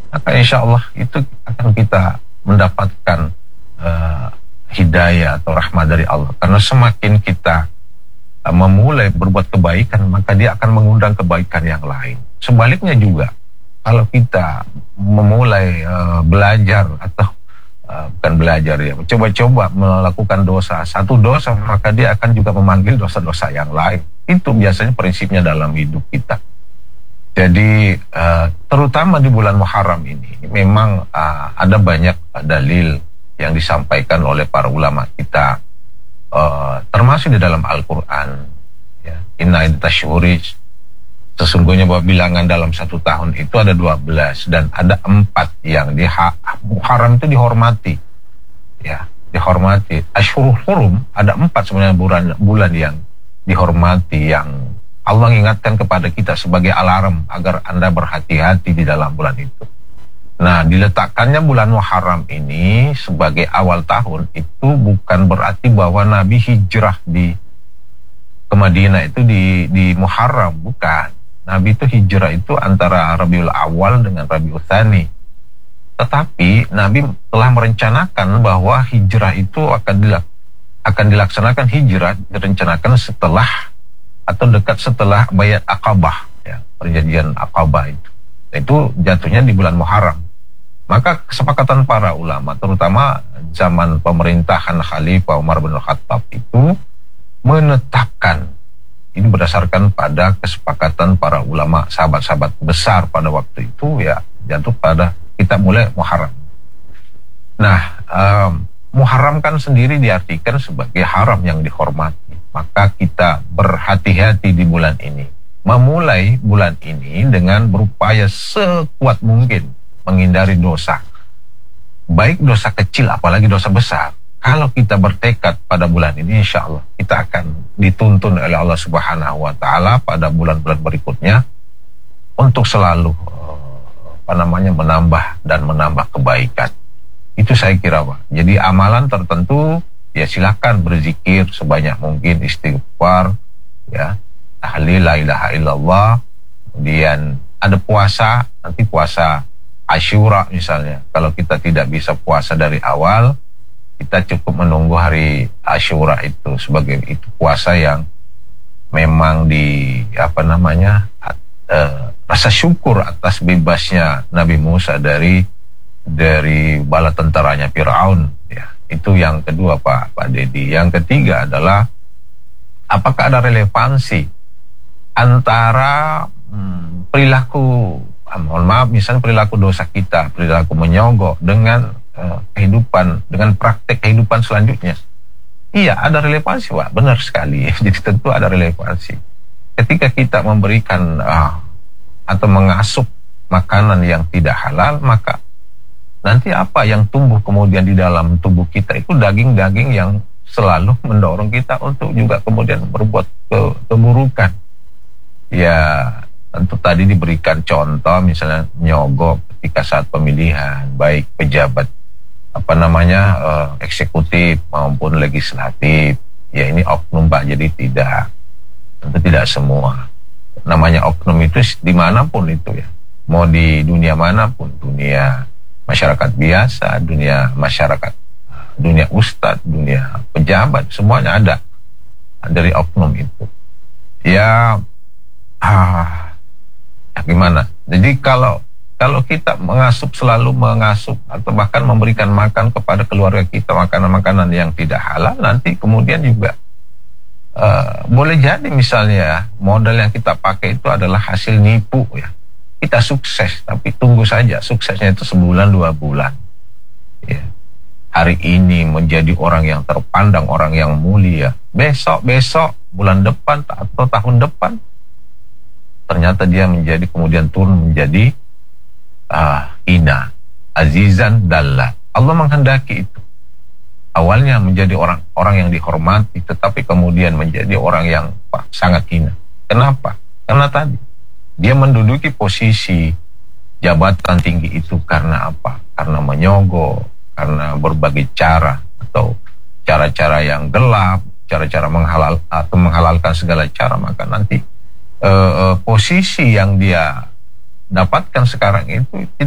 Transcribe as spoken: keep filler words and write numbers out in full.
maka insya Allah itu akan kita mendapatkan uh, hidayah atau rahmat dari Allah. Karena semakin kita uh, memulai berbuat kebaikan, maka dia akan mengundang kebaikan yang lain. Sebaliknya juga, kalau kita memulai uh, belajar atau uh, bukan belajar ya, coba-coba melakukan dosa, satu dosa, maka dia akan juga memanggil dosa-dosa yang lain. Itu biasanya prinsipnya dalam hidup kita. Jadi uh, terutama di bulan Muharram ini memang uh, ada banyak uh, dalil yang disampaikan oleh para ulama kita, uh, termasuk di dalam Al-Quran. Ya. Inna iddatasyhuri, sesungguhnya bahwa bilangan dalam satu tahun itu ada dua belas dan ada empat yang di Muharram itu dihormati. Ya, dihormati. Asyhurul Hurum ada empat sebenarnya bulan bulan yang dihormati, yang Allah ingatkan kepada kita sebagai alarm agar Anda berhati-hati di dalam bulan itu. Nah, diletakkannya bulan Muharram ini sebagai awal tahun itu bukan berarti bahwa Nabi hijrah di ke Madinah itu di di Muharram, bukan. Nabi itu hijrah itu antara Rabiul Awal dengan Rabiul Tsani. Tetapi Nabi telah merencanakan bahwa hijrah itu akan dilak, akan dilaksanakan hijrah direncanakan setelah atau dekat setelah Bayat Aqabah, ya, perjanjian Aqabah itu. Itu jatuhnya di bulan Muharram. Maka kesepakatan para ulama, terutama zaman pemerintahan Khalifah Umar bin Khattab itu menetapkan, ini berdasarkan pada kesepakatan para ulama, sahabat-sahabat besar pada waktu itu, ya, jatuh pada kita mulai Muharram. Nah, um, Muharram kan sendiri diartikan sebagai haram yang dihormati. Maka kita berhati-hati di bulan ini. Memulai bulan ini dengan berupaya sekuat mungkin menghindari dosa. Baik dosa kecil apalagi dosa besar. Kalau kita bertekad pada bulan ini, insya Allah kita akan dituntun oleh Allah Subhanahu wa Ta'ala pada bulan-bulan berikutnya untuk selalu apa namanya menambah dan menambah kebaikan. Itu saya kira, Pak. Jadi amalan tertentu, ya silakan berzikir sebanyak mungkin, istighfar, ya, tahlil la ilaha illallah. Kemudian ada puasa, nanti puasa Asyura misalnya. Kalau kita tidak bisa puasa dari awal, kita cukup menunggu hari Asyura itu sebagai itu puasa yang memang di apa namanya uh, rasa syukur atas bebasnya Nabi Musa dari dari bala tentaranya Firaun, ya. Itu yang kedua, Pak Pak Dedi. Yang ketiga adalah apakah ada relevansi antara hmm, perilaku, ah, mohon maaf, misalnya perilaku dosa kita, perilaku menyogok dengan uh, kehidupan, dengan praktek kehidupan selanjutnya? Iya, ada relevansi, Pak. Benar sekali. Jadi tentu ada relevansi. Ketika kita memberikan uh, atau mengasup makanan yang tidak halal, maka nanti apa yang tumbuh kemudian di dalam tubuh kita itu daging-daging yang selalu mendorong kita untuk juga kemudian berbuat ke keburukan. Ya, tentu tadi diberikan contoh misalnya nyogok ketika saat pemilihan, baik pejabat apa namanya uh, eksekutif maupun legislatif. Ya, ini oknum, Pak, jadi tidak, tentu tidak semua. Namanya oknum itu dimanapun itu, ya, mau di dunia manapun, dunia masyarakat biasa, dunia masyarakat, dunia ustadz, dunia pejabat, semuanya ada dari oknum itu. Ya, ah, ya gimana? Jadi kalau kalau kita mengasup, selalu mengasup atau bahkan memberikan makan kepada keluarga kita makanan-makanan yang tidak halal, nanti kemudian juga uh, boleh jadi misalnya modal yang kita pakai itu adalah hasil nipu, ya. Kita sukses, tapi tunggu saja suksesnya itu sebulan dua bulan. Ya. Hari ini menjadi orang yang terpandang, orang yang mulia. Besok, besok, bulan depan atau tahun depan, ternyata dia menjadi kemudian turun menjadi uh, hina, azizan dalla. Allah menghendaki itu. Awalnya menjadi orang orang yang dihormati, tetapi kemudian menjadi orang yang wah, sangat hina. Kenapa? Karena tadi dia menduduki posisi jabatan tinggi itu karena apa? Karena menyogok, karena berbagai cara atau cara-cara yang gelap, cara-cara menghalal atau menghalalkan segala cara, maka nanti uh, uh, posisi yang dia dapatkan sekarang itu